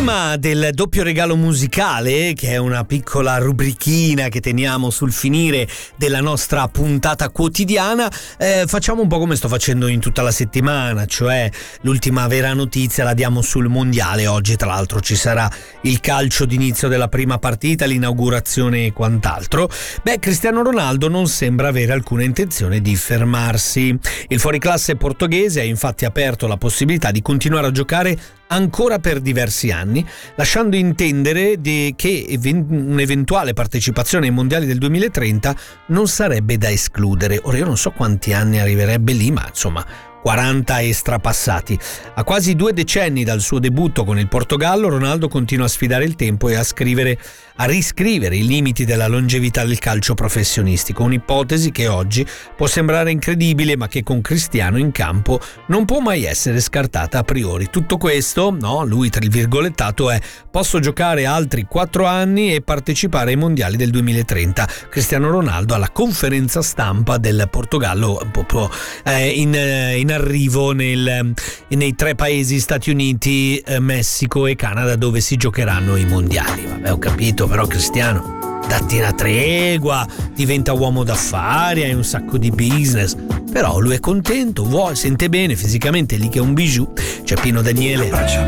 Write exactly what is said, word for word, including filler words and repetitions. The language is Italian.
prima del doppio regalo musicale, che è una piccola rubrichina che teniamo sul finire della nostra puntata quotidiana, eh, facciamo un po' come sto facendo in tutta la settimana, cioè l'ultima vera notizia la diamo sul mondiale. Oggi tra l'altro ci sarà il calcio d'inizio della prima partita, l'inaugurazione e quant'altro. Beh, Cristiano Ronaldo non sembra avere alcuna intenzione di fermarsi. Il fuoriclasse portoghese ha infatti aperto la possibilità di continuare a giocare ancora per diversi anni, lasciando intendere di che even- un'eventuale partecipazione ai mondiali del duemilatrenta non sarebbe da escludere. Ora io non so quanti anni arriverebbe lì, ma insomma quaranta e strapassati. A quasi due decenni dal suo debutto con il Portogallo, Ronaldo continua a sfidare il tempo e a scrivere, a riscrivere i limiti della longevità del calcio professionistico, un'ipotesi che oggi può sembrare incredibile, ma che con Cristiano in campo non può mai essere scartata a priori. Tutto questo, no, lui tra il virgolettato è: posso giocare altri quattro anni e partecipare ai mondiali del duemilatrenta. Cristiano Ronaldo alla conferenza stampa del Portogallo, proprio eh, in, in arrivo nel, nei tre paesi Stati Uniti, Messico e Canada, dove si giocheranno i mondiali. Vabbè, ho capito, però Cristiano, datti una tregua, diventa uomo d'affari, hai un sacco di business, però lui è contento, vuole, sente bene fisicamente, lì che è un bijou. C'è Pino Daniele.